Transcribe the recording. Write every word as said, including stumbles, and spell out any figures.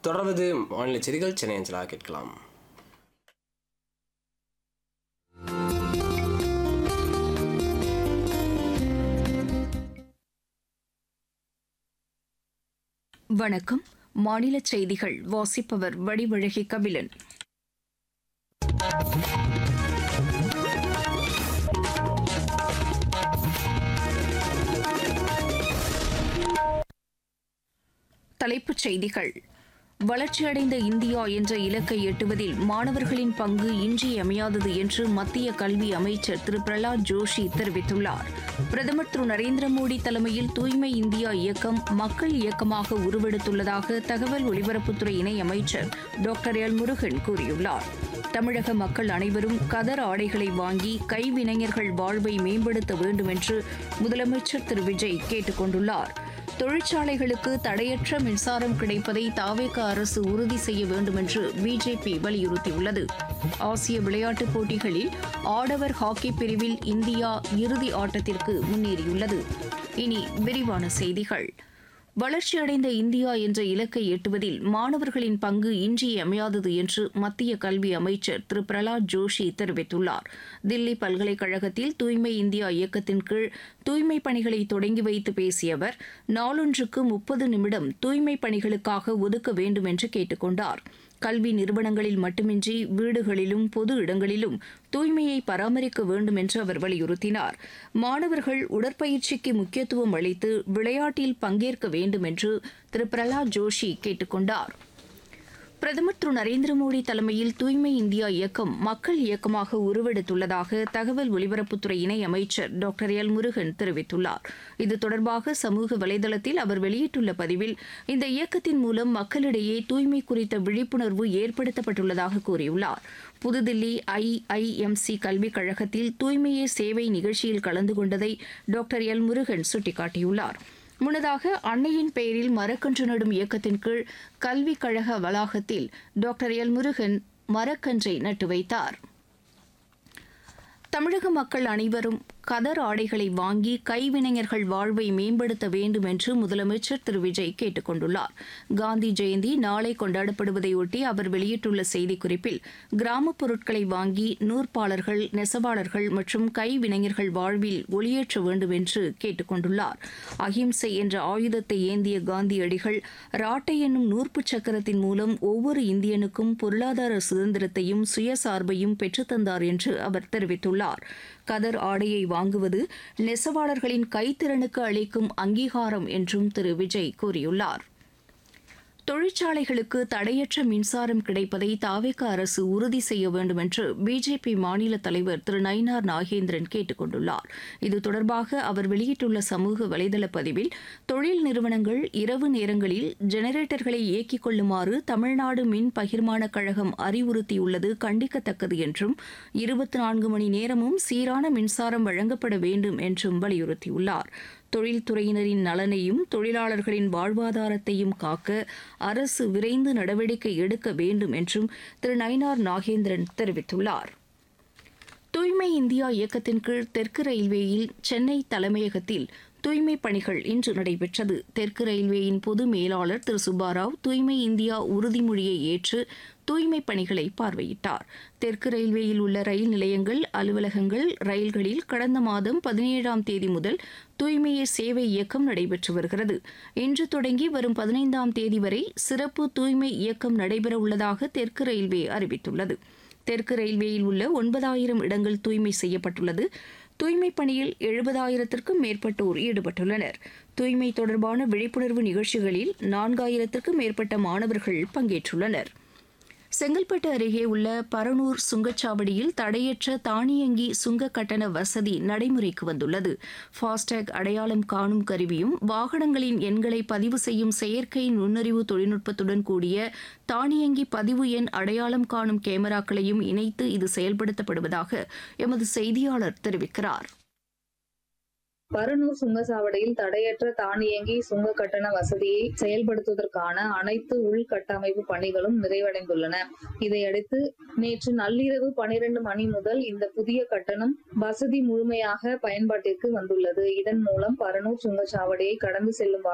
தொடர்வது மாநில செய்திகள் சென்னை அஞ்சலாக கேட்கலாம். வணக்கம். மாநில செய்திகள் வாசிப்பவர் வடிவழகி கபிலன். தலைப்புச் செய்திகள். வளர்ச்சியடைந்த இந்தியா என்ற இலக்கை எட்டுவதில் மாணவர்களின் பங்கு இன்றியமையாதது என்று மத்திய கல்வி அமைச்சர் திரு பிரஹ்லாத் ஜோஷி தெரிவித்துள்ளார். பிரதமர் திரு நரேந்திர மோடி தலைமையில் தூய்மை இந்தியா இயக்கம் மக்கள் இயக்கமாக உருவெடுத்துள்ளதாக தகவல் ஒலிபரப்புத்துறை இணையமைச்சர் டாக்டர் எல் முருகன் கூறியுள்ளார். தமிழக மக்கள் அனைவரும் கதர் ஆடைகளை வாங்கி கைவினைஞர்கள் வாழ்வை மேம்படுத்த வேண்டும் என்று முதலமைச்சர் திரு விஜய் கேட்டுக் கொண்டுள்ளார். தொழிற்சாலைகளுக்கு தடையற்ற மின்சாரம் கிடைப்பதை தாவேக அரசு உறுதி செய்ய வேண்டும் என்று பிஜேபி வலியுறுத்தியுள்ளது. ஆசிய விளையாட்டுப் போட்டிகளில் ஆடவர் ஹாக்கி பிரிவில் இந்தியா இறுதி ஆட்டத்திற்கு முன்னேறியுள்ளது. இனி விரிவான செய்திகள். வளர்ச்சியடைந்த இந்தியா என்ற இலக்கை எட்டுவதில் மாணவர்களின் பங்கு இன்றியமையாதது என்று மத்திய கல்வி அமைச்சர் திரு பிரஹ்லாத் ஜோஷி தெரிவித்துள்ளார். தில்லி பல்கலைக்கழகத்தில் தூய்மை இந்தியா இயக்கத்தின் கீழ் தூய்மை பணிகளை தொடங்கி வைத்து பேசிய அவர், நாளொன்றுக்கு முப்பது நிமிடம் தூய்மை பணிகளுக்காக ஒதுக்க வேண்டும் என்று கேட்டுக் கொண்டார். கல்வி நிறுவனங்களில் மட்டுமின்றி வீடுகளிலும் பொது இடங்களிலும் தூய்மையை பராமரிக்க வேண்டும் என்று அவர் வலியுறுத்தினார். மாணவர்கள் உடற்பயிற்சிக்கு முக்கியத்துவம் அளித்து விளையாட்டில் பங்கேற்க வேண்டும் என்று திரு பிரஹ்லாத் ஜோஷி கேட்டுக் கொண்டார். பிரதமர் திரு நரேந்திர மோடி தலைமையில் தூய்மை இந்தியா இயக்கம் மக்கள் இயக்கமாக உருவெடுத்துள்ளதாக தகவல் ஒலிபரப்புத்துறை இணையமைச்சர் டாக்டர் எல் முருகன் தெரிவித்துள்ளார். இது தொடர்பாக சமூக வலைதளத்தில் அவர் வெளியிட்டுள்ள பதிவில், இந்த இயக்கத்தின் மூலம் மக்களிடையே தூய்மை குறித்த விழிப்புணர்வு ஏற்படுத்தப்பட்டுள்ளதாக கூறியுள்ளார். புதுதில்லி ஐஐஎம்சி கல்விக் கழகத்தில் தூய்மையே சேவை நிகழ்ச்சியில் கலந்து கொண்டதை டாக்டர் எல் முருகன் சுட்டிக்காட்டியுள்ளார். முன்னதாக அன்னையின் பெயரில் மரக்கன்று நடும் இயக்கத்தின் கீழ் கல்விக் கழக வளாகத்தில் டாக்டர் எல் முருகன் மரக்கன்றை நட்டு வைத்தார். தமிழக மக்கள் அனைவரும் கதர் ஆடைகளை வாங்கி கைவினைஞர்கள் வாழ்வை மேம்படுத்த வேண்டும் என்று முதலமைச்சர் திரு விஜய் கேட்டுக் கொண்டுள்ளார். காந்தி ஜெயந்தி நாளை கொண்டாடப்படுவதையொட்டி அவர் வெளியிட்டுள்ள செய்திக்குறிப்பில், கிராமப் பொருட்களை வாங்கி நூற்பாளர்கள், நெசவாளர்கள் மற்றும் கைவினைஞர்கள் வாழ்வில் ஒளியேற்ற வேண்டும் என்று கேட்டுக் கொண்டுள்ளார். அஹிம்சை என்ற ஆயுதத்தை ஏந்திய காந்தியடிகள் ராட்டை என்னும் நூற்பு சக்கரத்தின் மூலம் ஒவ்வொரு இந்தியனுக்கும் பொருளாதார சுதந்திரத்தையும் சுயசார்பையும் பெற்றுத்தந்தார் என்று அவர் தெரிவித்துள்ளார். கதர் ஆடையை வாங்குவது நெசவாளர்களின் கைத்திறனுக்கு அளிக்கும் அங்கீகாரம் என்றும் திரு விஜய் கூறியுள்ளார். தொழிற்சாலைகளுக்கு தடையற்ற மின்சாரம் கிடைப்பதை தாவேக அரசு உறுதி செய்ய வேண்டும் என்று பிஜேபி மாநில தலைவர் திரு நயினார் நாகேந்திரன் கேட்டுக் கொண்டுள்ளார். இது தொடர்பாக அவர் வெளியிட்டுள்ள சமூக வலைதள பதிவில், தொழில் நிறுவனங்கள் இரவு நேரங்களில் ஜெனரேட்டர்களை இயக்கிக் கொள்ளுமாறு தமிழ்நாடு மின் பகிர்மான கழகம் அறிவுறுத்தியுள்ளது கண்டிக்கத்தக்கது என்றும், இருபத்தி நான்கு மணி நேரமும் சீரான மின்சாரம் வழங்கப்பட வேண்டும் என்றும் வலியுறுத்தியுள்ளார். தொழில்துறையினரின் நலனையும் தொழிலாளர்களின் வாழ்வாதாரத்தையும் காக்க அரசு விரைந்து நடவடிக்கை எடுக்க வேண்டும் என்றும் திரு நயினார் நாகேந்திரன் தெரிவித்துள்ளார். தூய்மை இந்தியா இயக்கத்தின் கீழ் தெற்கு ரயில்வேயில் சென்னை தலைமையகத்தில் தூய்மை பணிகள் இன்று நடைபெற்றது. தெற்கு ரயில்வேயின் பொது மேலாளர் திரு சுப்பாராவ் தூய்மை இந்தியா உறுதிமொழியை ஏற்று தூய்மை பணிகளை பார்வையிட்டார். தெற்கு ரயில்வேயில் உள்ள ரயில் நிலையங்கள், அலுவலகங்கள், ரயில்களில் கடந்த மாதம் பதினேழாம் தேதி முதல் தூய்மையே சேவை இயக்கம் நடைபெற்று வருகிறது. இன்று தொடங்கி வரும் பதினைந்தாம் தேதி வரை சிறப்பு தூய்மை இயக்கம் நடைபெற உள்ளதாக தெற்கு ரயில்வே அறிவித்துள்ளது. தெற்கு ரயில்வேயில் உள்ள ஒன்பதாயிரம் இடங்கள் தூய்மை செய்யப்பட்டுள்ளது. தூய்மை பணியில் எழுபதாயிரத்திற்கும் மேற்பட்டோர் ஈடுபட்டுள்ளனர். தூய்மை தொடர்பான விழிப்புணர்வு நிகழ்ச்சிகளில் நான்காயிரத்திற்கும் மேற்பட்ட மாணவர்கள் பங்கேற்றுள்ளனர். செங்கல்பட்டு அருகே உள்ள பரனூர் சுங்கச்சாவடியில் தடையற்ற தானியங்கி சுங்க கட்டண வசதி நடைமுறைக்கு வந்துள்ளது. ஃபாஸ்டேக் அடையாளம் காணும் கருவியும் வாகனங்களின் எண்களை பதிவு செய்யும் செயற்கை நுண்ணறிவு தொழில்நுட்பத்துடன் கூடிய தானியங்கி பதிவு எண் அடையாளம் காணும் கேமராக்களையும் இணைத்து இது செயல்படுத்தப்படுவதாக எமது செய்தியாளர் தெரிவிக்கிறார். பரனூர் சுங்கச்சாவடியில் தடையற்ற தானியங்கி சுங்க கட்டண வசதியை செயல்படுத்துவதற்கான அனைத்து உள்கட்டமைப்பு பணிகளும் நிறைவடைந்துள்ளன. இதையடுத்து நேற்று நள்ளிரவு பனிரெண்டு மணி முதல் இந்த புதிய கட்டணம் வசதி முழுமையாக பயன்பாட்டிற்கு வந்துள்ளது. இதன் மூலம் பரனூர் சுங்கச்சாவடியை கடந்து செல்லும்